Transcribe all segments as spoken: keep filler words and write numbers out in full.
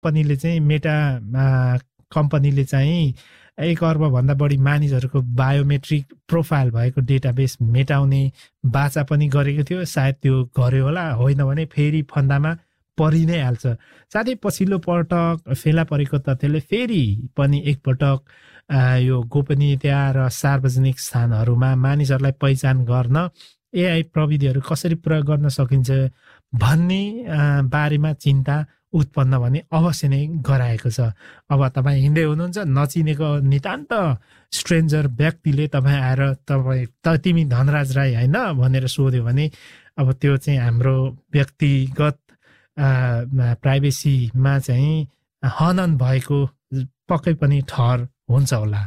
कम्पनीले चाहिँ मेटा कम्पनीले चाहिँ एक अर्ब भन्दा बढी मानिसहरूको बायोमेट्रिक प्रोफाइल भएको डेटाबेस मेटाउने बाचा पनि गरेको थियो। सायद त्यो गर्यो होला, होइन भने फेरि फन्दामा परि नै हाल्छ। साथै पछिल्लो पटक फेला परेको तथ्यले फेरि पनि एकपटक यो गोपनीयता र सार्वजनिक स्थानहरूमा मानिसहरूलाई पहिचान गर्न एआई प्रविधिहरू कसरी प्रयोग गर्न सकिन्छ भन्ने बारेमा चिन्ता उत्पन्न भने अवश्य नै गराएको छ। अब तपाईँ हिँड्दै हुनुहुन्छ, नचिनेको नितान्त स्ट्रेन्जर व्यक्तिले तपाईँ आएर तपाईँ त तिमी धनराज राई होइन भनेर सोध्यो भने अब त्यो चाहिँ हाम्रो व्यक्तिगत प्राइभेसीमा चाहिँ हनन भएको पक्कै पनि ठहर हुन्छ होला।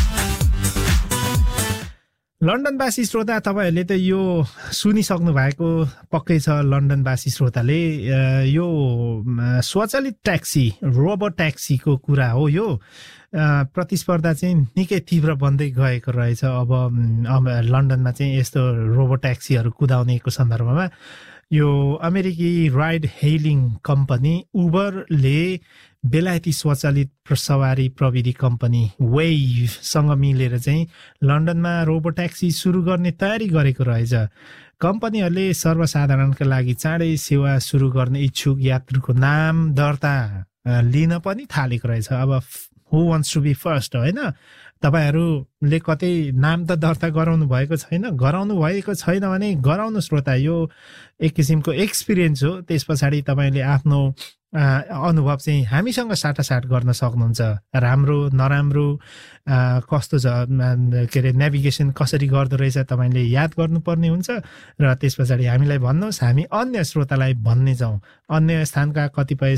लन्डनवासी श्रोता तपाईँहरूले त यो सुनिसक्नु भएको पक्कै छ। लन्डनवासी श्रोताले यो स्वचालित ट्याक्सी रोबोट ट्याक्सीको कुरा हो। यो प्रतिस्पर्धा चाहिँ निकै तीव्र बन्दै गएको रहेछ। अब अब लन्डनमा चाहिँ यस्तो रोबोट ट्याक्सीहरू कुदाउनेको सन्दर्भमा यो अमेरिकी राइड हेलिङ कम्पनी उबरले बेलायती स्वचालित सवारी प्रविधि कम्पनी वेभसँग मिलेर चाहिँ लन्डनमा रोबोट ट्याक्सी सुरु गर्ने तयारी गरेको रहेछ। कम्पनीहरूले सर्वसाधारणका लागि चाँडै सेवा सुरु गर्ने इच्छुक यात्रुको नाम दर्ता लिन पनि थालेको रहेछ। अब हु वान्ट्स टु बी फर्स्ट होइन, तपाईँहरूले कतै नाम त दर्ता गराउनु भएको छैन, गराउनु भएको छैन भने गराउनु श्रोता। यो एक किसिमको एक्सपिरियन्स हो। त्यस पछाडि तपाईँले आफ्नो अनुभव चाहिँ हामीसँग साटासाट गर्न सक्नुहुन्छ। राम्रो नराम्रो कस्तो छ, के अरे नेभिगेसन कसरी गर्दो रहेछ तपाईँले याद गर्नुपर्ने हुन्छ र त्यस पछाडि हामीलाई भन्नुहोस्, हामी अन्य श्रोतालाई भन्ने जाउँ। अन्य स्थानका कतिपय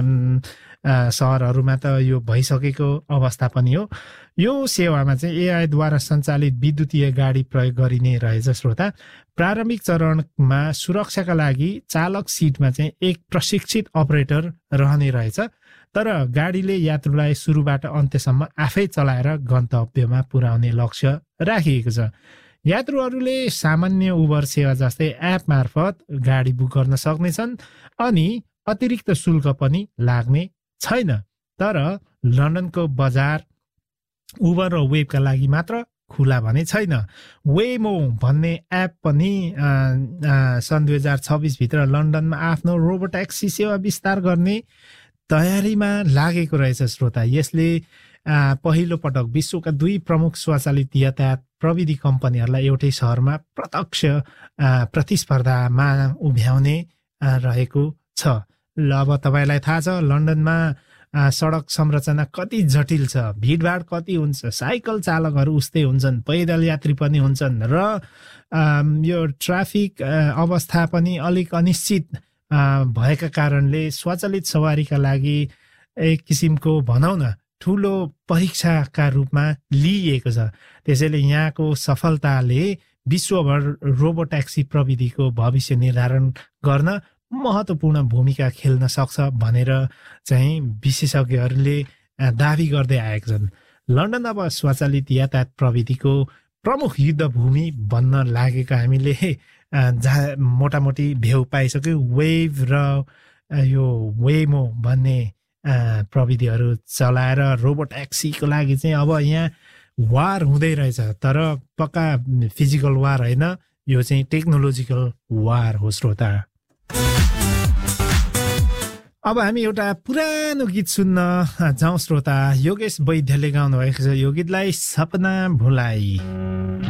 सहरहरूमा त यो भइसकेको अवस्था पनि हो। यो सेवामा चाहिँ एआईद्वारा सञ्चालित विद्युतीय गाडी प्रयोग गरिने रहेछ श्रोता। प्रारम्भिक चरणमा सुरक्षाका लागि चालक सिटमा चाहिँ एक प्रशिक्षित अपरेटर रहने रहेछ, तर गाडीले यात्रुलाई सुरुबाट अन्त्यसम्म आफै चलाएर गन्तव्यमा पुर्याउने लक्ष्य राखिएको छ। यात्रुहरूले सामान्य उबर सेवा जस्तै एप मार्फत गाडी बुक गर्न सक्नेछन् अनि अतिरिक्त शुल्क पनि लाग्ने छैन। तर लन्डनको बजार उबर र वेबका लागि मात्र खुला भने छैन। वेमो भन्ने एप पनि सन् दुई हजार छब्बिसभित्र लन्डनमा आफ्नो रोबोट ट्याक्सी सेवा विस्तार गर्ने तयारीमा लागेको रहेछ श्रोता। यसले पहिलो पटक विश्वका दुई प्रमुख स्वचालित यातायात प्रविधि कम्पनीहरूलाई एउटै सहरमा प्रत्यक्ष प्रतिस्पर्धामा उभ्याउने रहेको छ। ल अब तपाईँलाई थाहा छ लन्डनमा सडक संरचना कति जटिल छ, भिडभाड कति हुन्छ, साइकल चालकहरू उस्तै हुन्छन्, पैदल यात्री पनि हुन्छन् र यो ट्राफिक अवस्था पनि अलिक अनिश्चित भएका कारणले स्वचालित सवारीका लागि एक किसिमको भनौँ न ठुलो परीक्षाका रूपमा लिइएको छ। त्यसैले यहाँको सफलताले विश्वभर रोबोट ट्याक्सी प्रविधिको भविष्य निर्धारण गर्न महत्त्वपूर्ण भूमिका खेल्न सक्छ भनेर चाहिँ विशेषज्ञहरूले दावी गर्दै आएका छन्। लन्डन अब स्वचालित यातायात प्रविधिको प्रमुख युद्धभूमि बन्न लागेको हामीले जहाँ मोटामोटी भेउ पाइसक्यो। वेभ र यो वेमो भन्ने प्रविधिहरू चलाएर रोबोट ट्याक्सीको लागि चाहिँ अब यहाँ वार हुँदै रहेछ, तर पक्का फिजिकल वार होइन, यो चाहिँ टेक्नोलोजिकल वार हो श्रोता। अब हामी एउटा पुरानो गीत सुन्न जाउँ श्रोता। योगेश वैद्यले गाउनु भएको छ यो गीतलाई, सपना भुलाई।